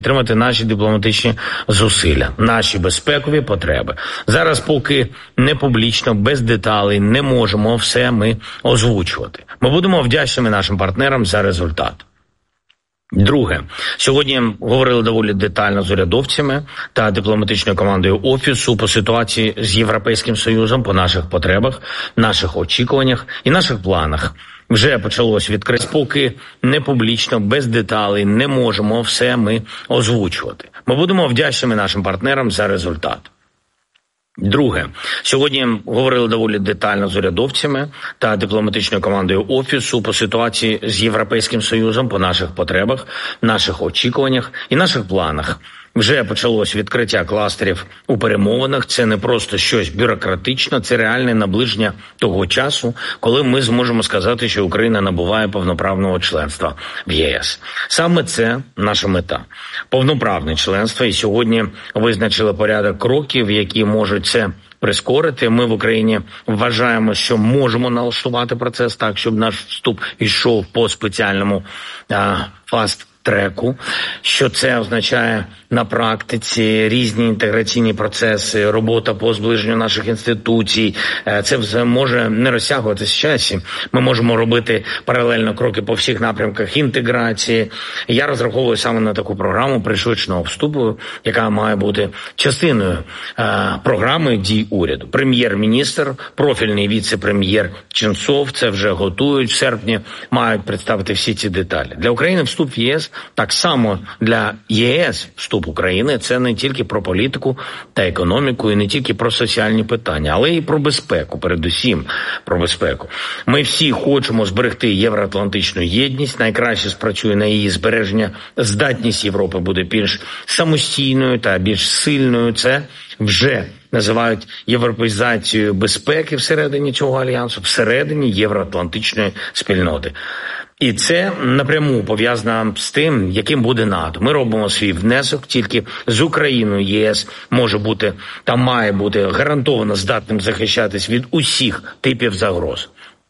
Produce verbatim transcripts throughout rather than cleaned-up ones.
підтримати наші дипломатичні зусилля, наші безпекові потреби. Зараз поки не публічно, без деталей, не можемо все ми озвучувати. Ми будемо вдячними нашим партнерам за результат. Друге. Сьогодні говорили доволі детально з урядовцями та дипломатичною командою Офісу по ситуації з Європейським Союзом, по наших потребах, наших очікуваннях і наших планах. Вже почалось відкриття. Поки не публічно, без деталей, не можемо все ми озвучувати. Ми будемо вдячними нашим партнерам за результат. Друге. Сьогодні говорили доволі детально з урядовцями та дипломатичною командою Офісу по ситуації з Європейським Союзом, по наших потребах, наших очікуваннях і наших планах. Вже почалось відкриття кластерів у перемовинах. Це не просто щось бюрократичне, це реальне наближення того часу, коли ми зможемо сказати, що Україна набуває повноправного членства в ЄС. Саме це наша мета – повноправне членство. І сьогодні визначили порядок кроків, які можуть це прискорити. Ми в Україні вважаємо, що можемо налаштувати процес так, щоб наш вступ йшов по спеціальному а, фаст треку. Що це означає на практиці? Різні інтеграційні процеси, робота по зближенню наших інституцій. Це все може не розтягуватися в часі. Ми можемо робити паралельно кроки по всіх напрямках інтеграції. Я розраховую саме на таку програму пришвидшеного вступу, яка має бути частиною е, програми дій уряду. Прем'єр-міністр, профільний віце-прем'єр Ченцов це вже готують. В серпні мають представити всі ці деталі. Для України вступ в ЄС, так само для ЄС вступ України – це не тільки про політику та економіку, і не тільки про соціальні питання, але і про безпеку, передусім про безпеку. Ми всі хочемо зберегти євроатлантичну єдність, найкраще спрацює на її збереження, здатність Європи буде більш самостійною та більш сильною. Це вже називають європеїзацією безпеки всередині цього альянсу, всередині євроатлантичної спільноти. І це напряму пов'язано з тим, яким буде НАТО. Ми робимо свій внесок, тільки з Україною ЄС може бути та має бути гарантовано здатним захищатись від усіх типів загроз.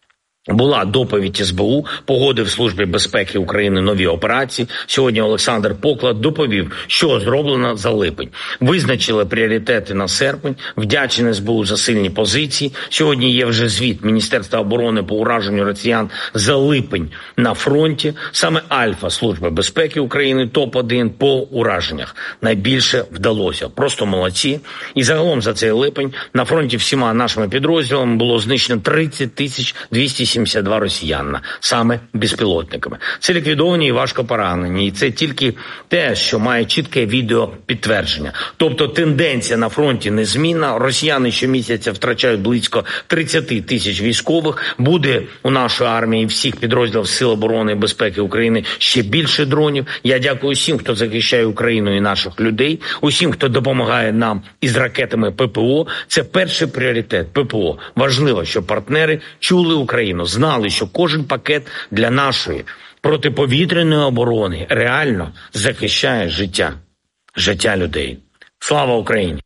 Була доповідь ес бе у, погодив Службі безпеки України нові операції. Сьогодні Олександр Поклад доповів, що зроблено за липень. Визначили пріоритети на серпень, вдячний ес бе у за сильні позиції. Сьогодні є вже звіт Міністерства оборони по ураженню росіян за липень на фронті. Саме Альфа Служби безпеки України топ один по ураженнях. Найбільше вдалося. Просто молодці. І загалом за цей липень на фронті всіма нашими підрозділами було знищено тридцять тисяч двісті сімдесят два росіянина, саме безпілотниками. Це ліквідовані і важко поранені. І це тільки те, що має чітке відео підтвердження. Тобто тенденція на фронті незмінна. Росіяни щомісяця втрачають близько тридцять тисяч військових. Буде у нашої армії і всіх підрозділів Сил оборони і безпеки України ще більше дронів. Я дякую всім, хто захищає Україну і наших людей. Усім, хто допомагає нам із ракетами пе пе о. Це перший пріоритет – пе пе о. Важливо, щоб партнери чули Україну, знали, що кожен пакет для нашої протиповітряної оборони реально захищає життя, життя людей. Слава Україні!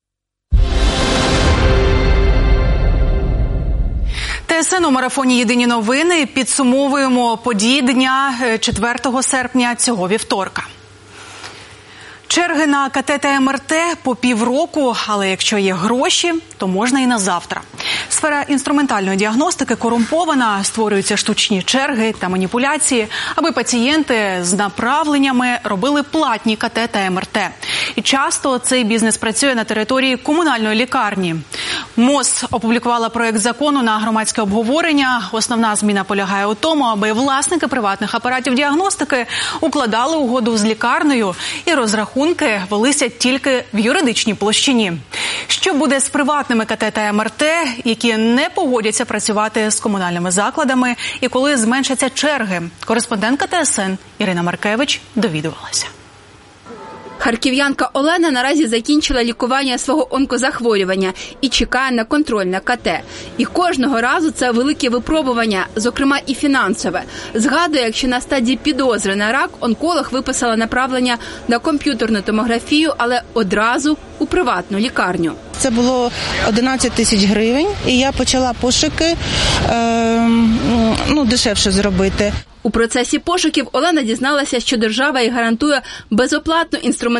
Те ес ен у марафоні «Єдині новини» підсумовуємо події дня четвертого серпня цього вівторка. Черги на ка те та ем ер те по півроку, але якщо є гроші, то можна і на завтра. Сфера інструментальної діагностики корумпована, створюються штучні черги та маніпуляції, аби пацієнти з направленнями робили платні ка те та ем ер те. І часто цей бізнес працює на території комунальної лікарні. МОЗ опублікувала проєкт закону на громадське обговорення. Основна зміна полягає у тому, аби власники приватних апаратів діагностики укладали угоду з лікарнею і розрахунки велися тільки в юридичній площині. Що буде з приватними ка те та ем ер те, які не погодяться працювати з комунальними закладами, і коли зменшаться черги? Кореспондентка те ес ен Ірина Маркевич довідувалася. Харків'янка Олена наразі закінчила лікування свого онкозахворювання і чекає на контроль на ка те. І кожного разу це велике випробування, зокрема і фінансове. Згадує, якщо на стадії підозри на рак онколог виписала направлення на комп'ютерну томографію, але одразу у приватну лікарню. Це було одинадцять тисяч гривень, і я почала пошуки, е, ну, дешевше зробити. У процесі пошуків Олена дізналася, що держава їй гарантує безоплатну інструментацію